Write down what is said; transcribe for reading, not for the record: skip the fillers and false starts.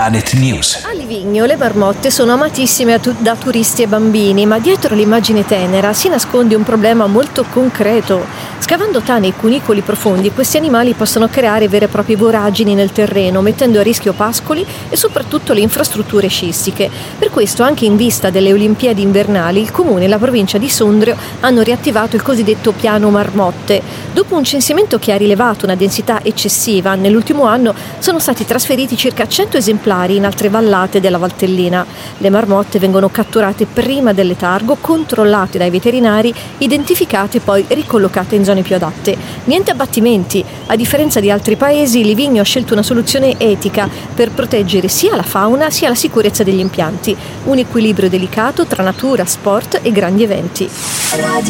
Planet News. A Livigno le marmotte sono amatissime da turisti e bambini, ma dietro l'immagine tenera si nasconde un problema molto concreto. Scavando tane e cunicoli profondi, questi animali possono creare vere e proprie voragini nel terreno, mettendo a rischio pascoli e soprattutto le infrastrutture scistiche. Per questo, anche in vista delle Olimpiadi invernali, il Comune e la provincia di Sondrio hanno riattivato il cosiddetto piano marmotte. Dopo un censimento che ha rilevato una densità eccessiva, nell'ultimo anno sono stati trasferiti circa 100 esemplari in altre vallate della Valtellina. Le marmotte vengono catturate prima del letargo, controllate dai veterinari, identificate e poi ricollocate in zone più adatte. Niente abbattimenti. A differenza di altri paesi, Livigno ha scelto una soluzione etica per proteggere sia la fauna sia la sicurezza degli impianti. Un equilibrio delicato tra natura, sport e grandi eventi.